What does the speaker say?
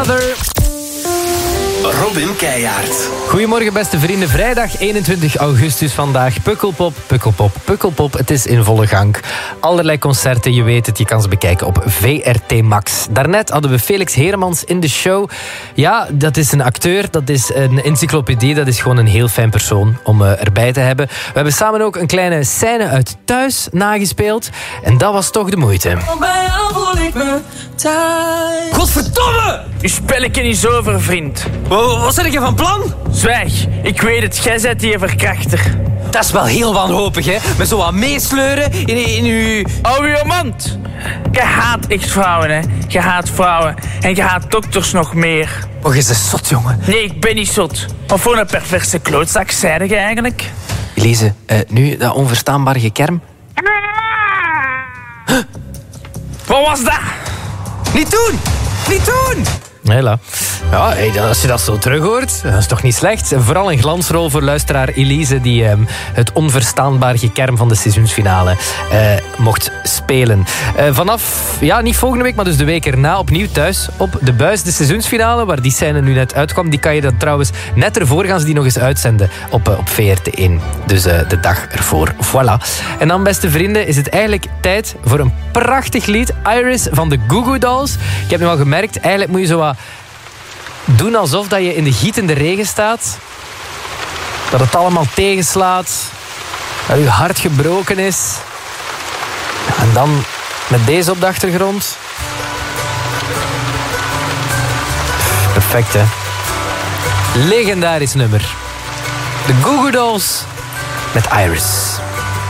Robin Keijaard. Goedemorgen beste vrienden, vrijdag 21 augustus vandaag. Pukkelpop, Pukkelpop, Pukkelpop. Het is in volle gang. Allerlei concerten, je weet het, je kan ze bekijken op VRT Max. Daarnet hadden we Felix Heremans in de show. Ja, dat is een acteur, dat is een encyclopedie, dat is gewoon een heel fijn persoon om erbij te hebben. We hebben samen ook een kleine scène uit Thuis nagespeeld. En dat was toch de moeite. Bij jou voel ik me thuis. Godverdomme! Je spelletje is over, vriend. Wat zit je van plan? Zwijg, ik weet het, jij bent die verkrachter. Dat is wel heel wanhopig, hè? Met zo wat meesleuren in uw... Hou je mond. Je haat echt vrouwen, hè. Je haat vrouwen. En je haat dokters nog meer. Oh, je bent zot, jongen. Nee, ik ben niet zot. Wat voor een perverse klootzak zei je eigenlijk? Elise, nu dat onverstaanbare gekerm. Wat was dat? Niet doen! Niet doen! Hela. Ja, als je dat zo terug hoort, dat is toch niet slecht. Vooral een glansrol voor luisteraar Elise, die het onverstaanbaar gekerm van de seizoensfinale mocht spelen. Vanaf, ja, niet volgende week, maar dus de week erna opnieuw thuis op De Buis. De seizoensfinale, waar die scène nu net uitkwam, die kan je dan trouwens net ervoor gaan ze die nog eens uitzenden op VRT1. Dus de dag ervoor. Voilà. En dan, beste vrienden, is het eigenlijk tijd voor een prachtig lied. Iris van de Goo Goo Dolls. Ik heb nu al gemerkt, eigenlijk moet je zo wat doen alsof dat je in de gietende regen staat. Dat het allemaal tegenslaat. Dat je hart gebroken is. En dan met deze op de achtergrond. Perfect, hè? Legendarisch nummer. De Goo Goo Dolls met Iris.